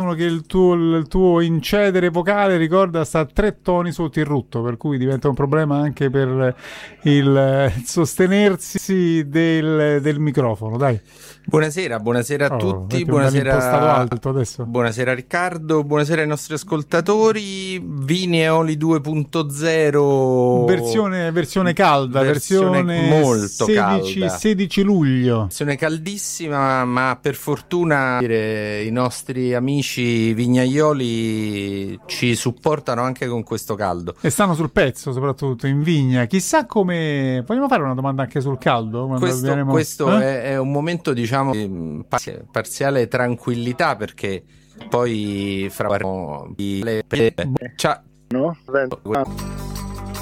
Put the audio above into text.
dicono che il tuo incedere vocale ricorda sta 3 toni sotto il rutto, per cui diventa un problema anche per il sostenersi del microfono, dai. Buonasera a tutti, Impostato alto adesso. buonasera Riccardo, buonasera ai nostri ascoltatori. Vini e Oli 2.0 versione calda, versione molto 16, calda. 16 luglio. Versione caldissima, ma per fortuna i nostri amici vignaioli ci supportano anche con questo caldo. E stanno sul pezzo, soprattutto in vigna. Chissà come. Vogliamo fare una domanda anche sul caldo? Questo è un momento, diciamo, di parziale tranquillità, perché poi fra ciao.